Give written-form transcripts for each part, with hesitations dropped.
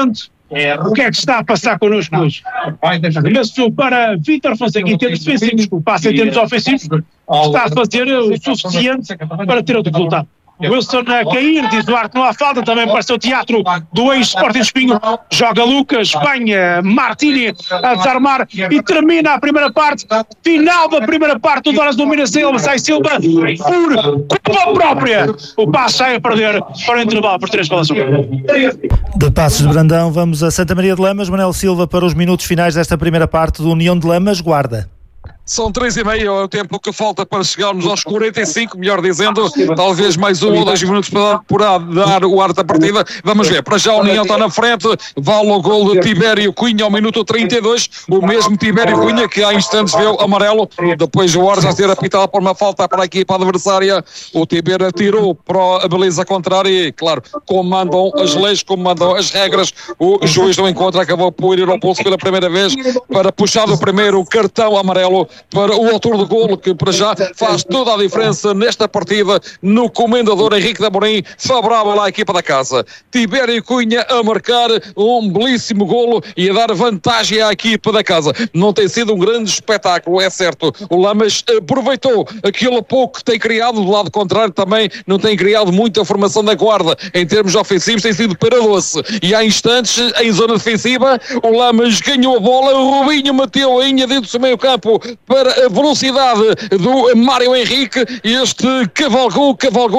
atento o que é que está a passar connosco hoje. Agradeço para Vítor Fonseca em termos defensivos, o passe em termos ofensivos está a fazer o suficiente para ter outro resultado. Wilson a cair, diz Duarte, não há falta, também pareceu o teatro do ex-Sporting Espinho, joga Lucas, Espanha, Martini a desarmar e termina a primeira parte, final da primeira parte, o Doras domina Silva, sai Silva por culpa própria, o passo sai a perder para o intervalo por 3-1. De Passos de Brandão vamos a Santa Maria de Lamas. Manuel Silva para os minutos finais desta primeira parte do União de Lamas, Guarda. São 3:30, é o tempo que falta para chegarmos aos 45, melhor dizendo, talvez mais 1 ou 2 minutos para dar o ar da partida. Vamos ver, para já a União está na frente, vale o gol de Tibério Cunha ao minuto 32, o mesmo Tibério Cunha que há instantes viu amarelo, depois o Orja a ser apitado por uma falta para a equipa adversária, o Tibério tirou para a baliza contrária e, claro, como mandam as leis, como mandam as regras, o juiz do encontro acabou por ir ao pulso pela primeira vez para puxar o primeiro cartão amarelo para o autor do golo, que para já faz toda a diferença nesta partida no comendador Henrique de Amorim, favorável à equipa da casa. Tibério Cunha a marcar um belíssimo golo e a dar vantagem à equipa da casa. Não tem sido um grande espetáculo, é certo. O Lamas aproveitou aquilo pouco que tem criado, do lado contrário também não tem criado muita formação da Guarda. Em termos ofensivos tem sido para doce. E há instantes, em zona defensiva, o Lamas ganhou a bola, o Rubinho meteu a linha dentro do meio campo para a velocidade do Mário Henrique, este cavalgou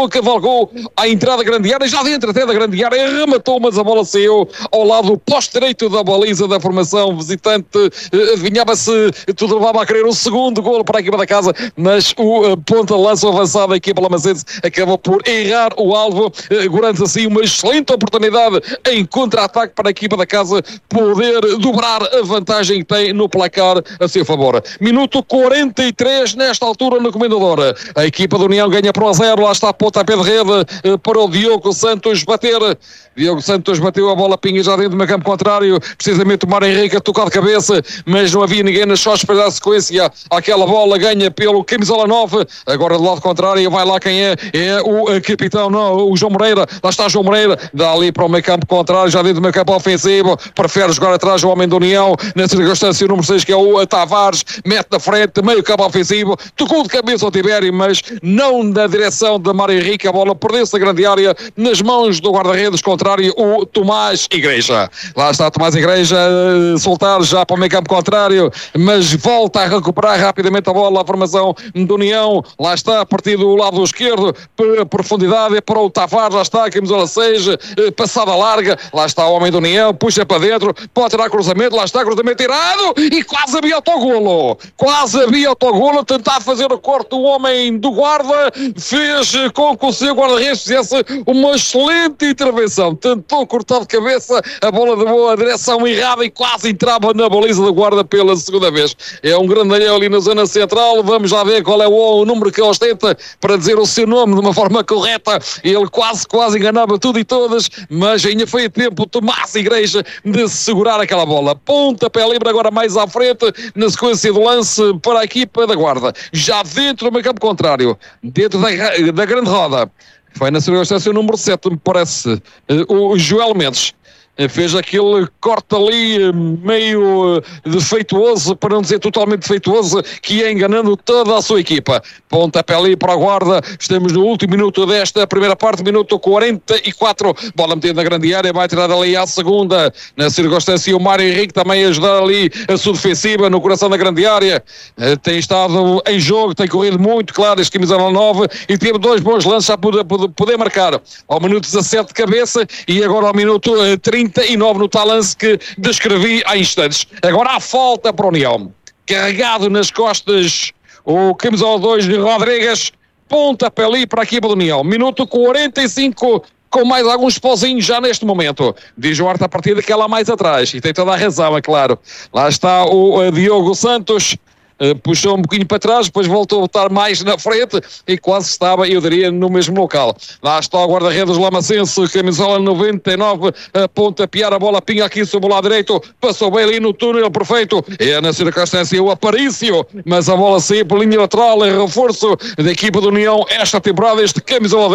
à entrada da grande área, já dentro até da grande área, rematou, mas a bola saiu ao lado posto direito da baliza da formação visitante. Adivinhava-se, tudo levava a querer o segundo golo para a equipa da casa, mas o ponta-lança avançado da equipa lamazense acabou por errar o alvo, garante assim uma excelente oportunidade em contra-ataque para a equipa da casa poder dobrar a vantagem que tem no placar a seu favor. Minuto 43 nesta altura no Comendador. A equipa da União ganha por 1-0. Lá está a pontapé de rede para o Diogo Santos bater. Diogo Santos bateu a bola, pinga já dentro do meu campo contrário, precisamente o Mário Henrique a tocar de cabeça, mas não havia ninguém nas só para dar sequência àquela bola, ganha pelo camisola 9, agora do lado contrário vai lá quem é o capitão, não, o João Moreira, lá está João Moreira, dá ali para o meio campo contrário, já dentro do meio campo ofensivo, prefere jogar atrás o homem da União, na circunstância o número 6 que é o Tavares, mete na frente, meio campo ofensivo, tocou de cabeça ao Tibério, mas não na direção de Mário Henrique, a bola perdeu-se na grande área, nas mãos do guarda-redes contrário, o Tomás Igreja. Lá está Tomás Igreja soltar já para o meio campo contrário, mas volta a recuperar rapidamente a bola, a formação da União, lá está a partir do lado esquerdo, profundidade para o Tavares, lá está a camisola 6, passada larga, lá está o homem da União, puxa para dentro, pode tirar cruzamento, lá está cruzamento tirado e quase havia autogolo, tentar fazer o corte do homem do guarda, fez com que o seu guarda-redes fizesse uma excelente intervenção, tentou cortar de cabeça, a bola deu a direção errada e quase entrava na baliza do guarda pela segunda vez. É um grandalhão ali na zona central, vamos lá ver qual é o número que ele ostenta para dizer o seu nome de uma forma correta. Ele quase enganava tudo e todas, mas ainda foi a tempo Tomás Igreja de segurar aquela bola. Pontapé livre agora mais à frente, na sequência do lance para a equipa da Guarda. Já dentro do meio campo contrário, dentro da grande roda, foi na circunstância o número 7, me parece, o Joel Mendes. Fez aquele corte ali meio defeituoso, para não dizer totalmente defeituoso, que ia enganando toda a sua equipa. Pontapé ali para a Guarda, estamos no último minuto desta primeira parte, minuto 44, bola metida na grande área, vai tirar ali à segunda, na circunstância o Mário Henrique também a ajudar ali a sua defensiva no coração da grande área, tem estado em jogo, tem corrido muito, claro, este camisola 9 e teve 2 bons lances a poder marcar, ao minuto 17 de cabeça e agora ao minuto 39 no tal lance que descrevi há instantes. Agora há falta para o União, carregado nas costas o camisola 2 de Rodrigues, pontapé ali para a equipa da União, minuto 45 com mais alguns pozinhos já neste momento. Diz o Horta a partida que é lá mais atrás e tem toda a razão, é claro. Lá está o Diogo Santos, puxou um bocadinho para trás, depois voltou a estar mais na frente e quase estava, eu diria, no mesmo local. Lá está o guarda-redes lamacense, camisola 99, a pontapear a bola, pinga aqui sobre o lado direito, passou bem ali no túnel perfeito, é na circunstância o Aparício, mas a bola saiu por linha lateral, é reforço da equipa da União esta temporada, este camisola 10,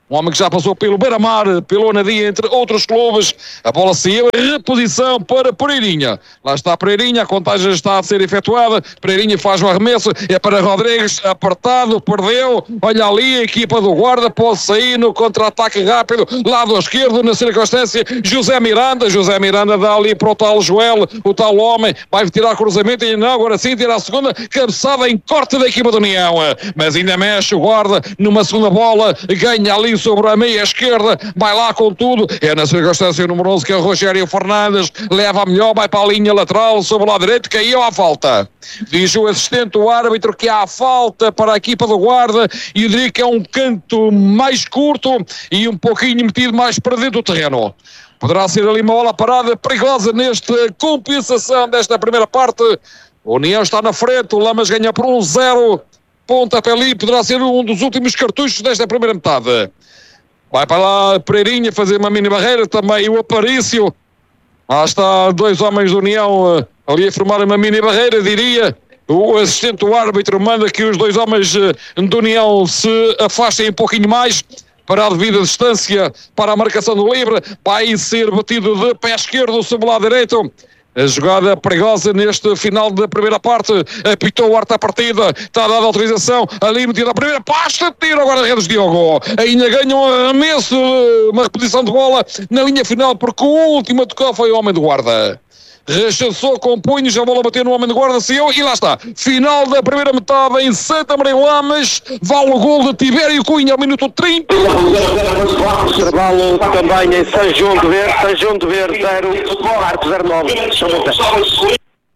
Um homem que já passou pelo Beira-Mar, pelo Anadia, entre outros clubes. A bola saiu, reposição para Pereirinha. Lá está Pereirinha, a contagem está a ser efetuada. Pereirinha faz o arremesso, é para Rodrigues, apertado, perdeu. Olha ali, a equipa do Guarda pode sair no contra-ataque rápido, lado esquerdo, na circunstância, José Miranda dá ali para o tal Joel, o tal homem, vai tirar cruzamento e não, agora sim, tira a segunda, cabeçada em corte da equipa do União. Mas ainda mexe o Guarda numa segunda bola, ganha ali sobre a meia esquerda, vai lá com tudo, é na circunstância número 11 que é o Rogério Fernandes, leva a melhor, vai para a linha lateral, sobre o lado direito, caiu à falta. Diz o assistente do árbitro que há falta para a equipa do Guarda, e eu diria que é um canto mais curto e um pouquinho metido mais para dentro do terreno. Poderá ser ali uma bola parada perigosa nesta compensação desta primeira parte. O União está na frente, o Lamas ganha por 1-0, pontapé ali, poderá ser um dos últimos cartuchos desta primeira metade. Vai para lá Pereirinha fazer uma mini barreira, também o Aparício. Lá está dois homens do União ali a formar uma mini barreira, diria. O assistente do árbitro manda que os dois homens do União se afastem um pouquinho mais para a devida distância para a marcação do livre. Vai ser batido de pé esquerdo sobre o lado direito. A jogada perigosa neste final da primeira parte. Apitou o arte à partida. Está dada a autorização. Ali metida a primeira. Pasta, tiro agora redes Diogo. Ainda ganha um arremesso, uma reposição de bola na linha final, porque o último a tocar foi o homem do Guarda. Rechaçou com punhos, a bola bateu no homem de Guarda, saiu e lá está. Final da primeira metade em Santa Maria de Lamas. Vale o gol de Tibério Cunha ao minuto 30. Intervalo também em São João de Ver 0, Marcos 09.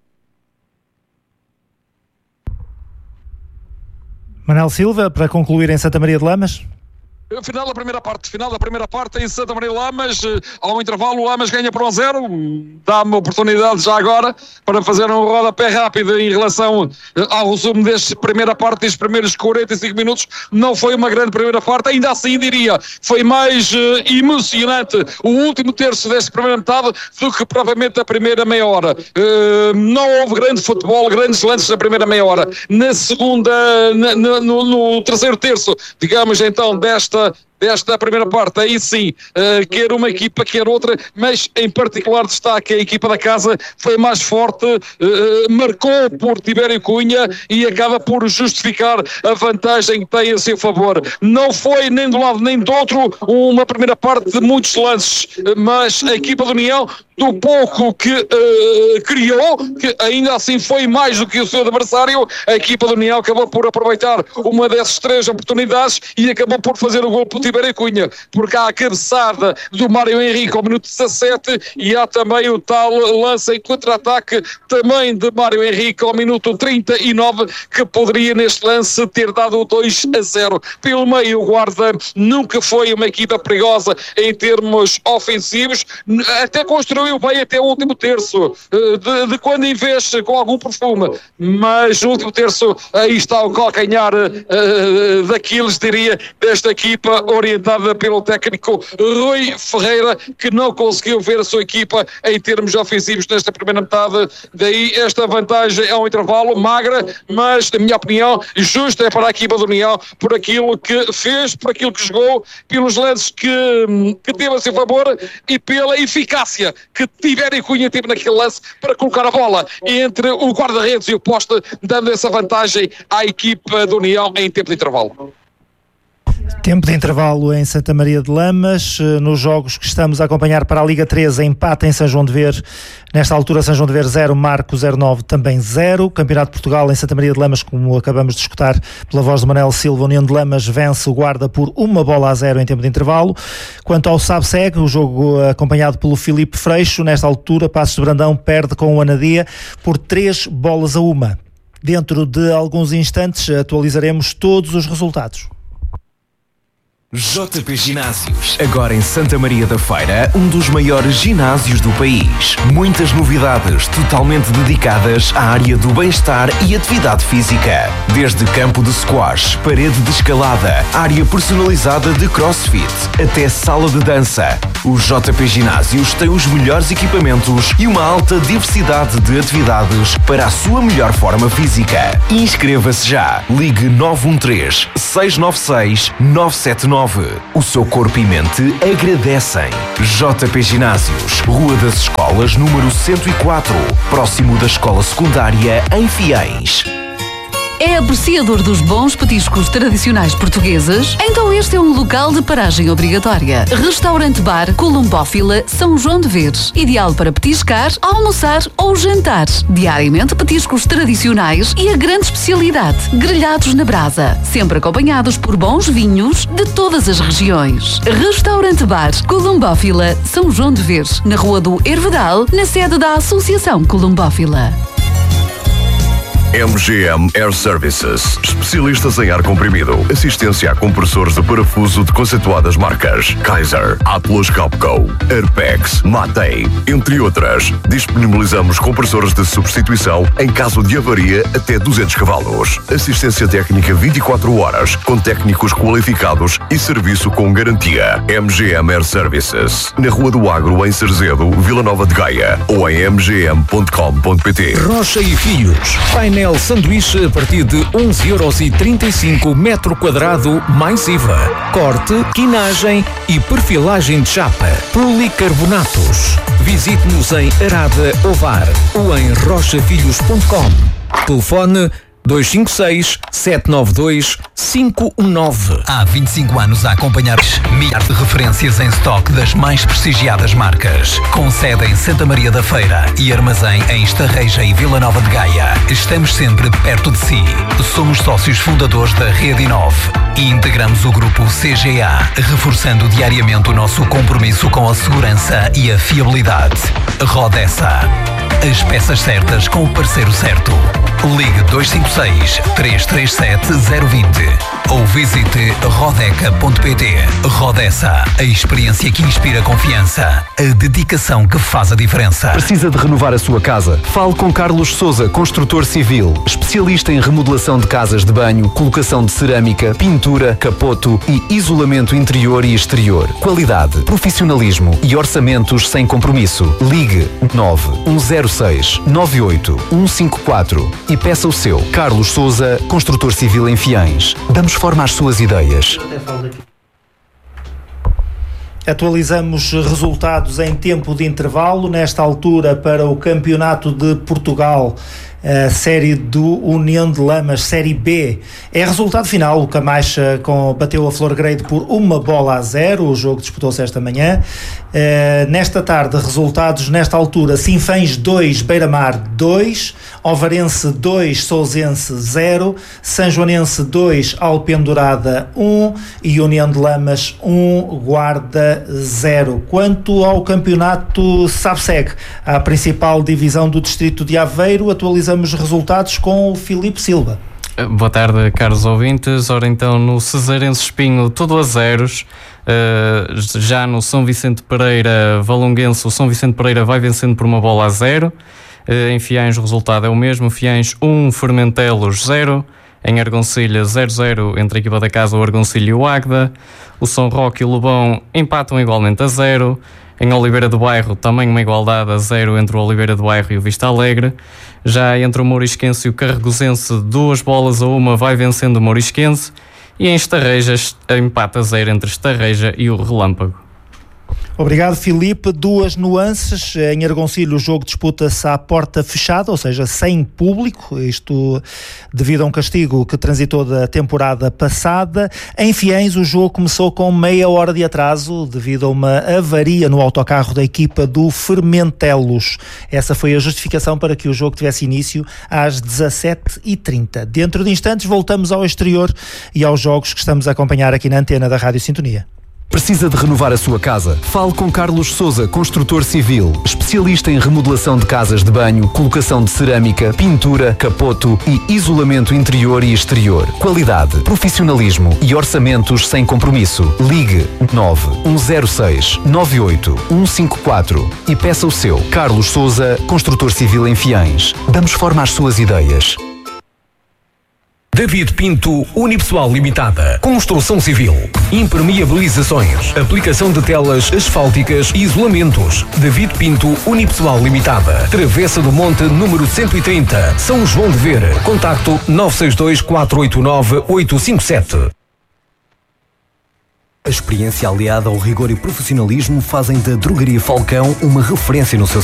Manel Silva, para concluir em Santa Maria de Lamas. Final da primeira parte em Santa Maria de Lamas, ao intervalo o Lamas ganha por 1-0, dá-me oportunidade já agora para fazer um rodapé rápido em relação ao resumo desta primeira parte, destes primeiros 45 minutos. Não foi uma grande primeira parte, ainda assim diria, foi mais emocionante o último terço desta primeira metade do que provavelmente a primeira meia hora. Não houve grande futebol, grandes lances na primeira meia hora. Na segunda, no terceiro terço, digamos então, desta primeira parte, aí sim, quer uma equipa, quer outra, mas em particular destaque a equipa da casa foi mais forte, marcou por Tibério Cunha e acaba por justificar a vantagem que tem a seu favor. Não foi nem de um lado nem do outro uma primeira parte de muitos lances, mas a equipa do União, do pouco que criou, que ainda assim foi mais do que o seu adversário, a equipa do União acabou por aproveitar uma dessas três oportunidades e acabou por fazer o gol por Tibério Cunha, porque há a cabeçada do Mário Henrique ao minuto 17 e há também o tal lance em contra-ataque também de Mário Henrique ao minuto 39, que poderia neste lance ter dado 2-0. Pelo meio, o Guarda nunca foi uma equipa perigosa em termos ofensivos, até construiu bem até o último terço, de quando investe com algum perfume, mas no último terço aí está o calcanhar daqueles, diria, desta equipa orientada pelo técnico Rui Ferreira, que não conseguiu ver a sua equipa em termos ofensivos nesta primeira metade. Daí esta vantagem é um intervalo magra, mas na minha opinião justa é para a equipa do União, por aquilo que fez, por aquilo que jogou, pelos lances que teve a seu favor e pela eficácia que Tibério Cunha teve naquele lance para colocar a bola entre o guarda-redes e o poste, dando essa vantagem à equipa do União em tempo de intervalo. Tempo de intervalo em Santa Maria de Lamas. Nos jogos que estamos a acompanhar para a Liga 3, empate em São João de Ver. Nesta altura, São João de Ver 0, Marco 09 também 0. Campeonato de Portugal em Santa Maria de Lamas, como acabamos de escutar pela voz de Manel Silva, União de Lamas vence o Guarda por 1-0 em tempo de intervalo. Quanto ao Sabe-Segue, o jogo acompanhado pelo Filipe Freixo, nesta altura, Passos de Brandão perde com o Anadia por 3-1. Dentro de alguns instantes atualizaremos todos os resultados. JP Ginásios, agora em Santa Maria da Feira, um dos maiores ginásios do país. Muitas novidades totalmente dedicadas à área do bem-estar e atividade física. Desde campo de squash, parede de escalada, área personalizada de crossfit, até sala de dança. O JP Ginásios tem os melhores equipamentos e uma alta diversidade de atividades para a sua melhor forma física. Inscreva-se já. Ligue 913 696 979 2019. O seu corpo e mente agradecem. JP Ginásios, Rua das Escolas, número 104, próximo da Escola Secundária em Fiães. É apreciador dos bons petiscos tradicionais portugueses? Então este é um local de paragem obrigatória. Restaurante-bar Columbófila São João de Veres. Ideal para petiscar, almoçar ou jantar. Diariamente petiscos tradicionais e a grande especialidade, grelhados na brasa. Sempre acompanhados por bons vinhos de todas as regiões. Restaurante-bar Columbófila São João de Veres. Na Rua do Hervedal, na sede da Associação Columbófila. MGM Air Services, especialistas em ar comprimido, assistência a compressores de parafuso de conceituadas marcas Kaiser, Atlas Copco, Airpex, Matei, entre outras. Disponibilizamos compressores de substituição em caso de avaria até 200 cavalos. Assistência técnica 24 horas, com técnicos qualificados e serviço com garantia. MGM Air Services, na Rua do Agro, em Cerzedo, Vila Nova de Gaia, ou em mgm.com.pt. Rocha e Fios, painel sanduíche a partir de 11,35€ metro quadrado mais IVA. Corte, quinagem e perfilagem de chapa. Policarbonatos. Visite-nos em Arada Ovar ou em rochafilhos.com. Telefone 256-792-519. Há 25 anos a acompanhar milhares de referências em estoque das mais prestigiadas marcas. Com sede em Santa Maria da Feira e armazém em Estarreja e Vila Nova de Gaia. Estamos sempre perto de si. Somos sócios fundadores da Rede Inove e integramos o grupo CGA, reforçando diariamente o nosso compromisso com a segurança e a fiabilidade. Rodessa. As peças certas com o parceiro certo. Ligue 256-337-020 ou visite rodeca.pt. Rodessa, a experiência que inspira confiança, a dedicação que faz a diferença. Precisa de renovar a sua casa? Fale com Carlos Sousa, construtor civil, especialista em remodelação de casas de banho, colocação de cerâmica, pintura, capoto e isolamento interior e exterior. Qualidade, profissionalismo e orçamentos sem compromisso. Ligue 9106-98-154 e peça o seu. Carlos Sousa, construtor civil em Fiães. Damos forma às suas ideias. Atualizamos resultados em tempo de intervalo, nesta altura para o Campeonato de Portugal, a série do União de Lamas, série B. É resultado final, o Camacha bateu a Florgrade por 1-0, o jogo disputou-se esta manhã. Nesta tarde, resultados nesta altura: Sinfãs 2, Beira-Mar 2, Ovarense 2, Sousense 0, Sanjoanense 2, Alpendurada 1 e União de Lamas 1, Guarda 0. Quanto ao campeonato SABSEG, a principal divisão do distrito de Aveiro, atualizamos resultados com o Filipe Silva. Boa tarde, caros ouvintes. Ora então, no Cesarense Espinho, tudo a zeros. Já no São Vicente Pereira Valonguense, o São Vicente Pereira vai vencendo por 1-0. Em Fiães o resultado é o mesmo: Fiães 1, Fermentelos 0. Em Argoncilha 0-0 entre a equipa da casa, o Argoncilha e o Águeda. O São Roque e o Lobão empatam igualmente a 0. Em Oliveira do Bairro, também uma igualdade a 0 entre o Oliveira do Bairro e o Vista Alegre. Já entre o Mourisquense e o Carregosense, 2-1 vai vencendo o Mourisquense. E em Estarrejas, empate a 0 entre Estarreja e o Relâmpago. Obrigado, Filipe. Duas nuances. Em Argoncilho o jogo disputa-se à porta fechada, ou seja, sem público, isto devido a um castigo que transitou da temporada passada. Em Fiães o jogo começou com meia hora de atraso devido a uma avaria no autocarro da equipa do Fermentelos. Essa foi a justificação para que o jogo tivesse início às 17h30. Dentro de instantes voltamos ao exterior e aos jogos que estamos a acompanhar aqui na antena da Rádio Sintonia. Precisa de renovar a sua casa? Fale com Carlos Sousa, construtor civil, especialista em remodelação de casas de banho, colocação de cerâmica, pintura, capoto e isolamento interior e exterior. Qualidade, profissionalismo e orçamentos sem compromisso. Ligue 9106-98-154 e peça o seu. Carlos Sousa, construtor civil em Fiães. Damos forma às suas ideias. David Pinto Unipessoal Limitada. Construção civil, impermeabilizações, aplicação de telas asfálticas e isolamentos. David Pinto Unipessoal Limitada. Travessa do Monte, número 130, São João de Ver. Contacto 962 489 857. A experiência aliada ao rigor e profissionalismo fazem da Drogaria Falcão uma referência no seu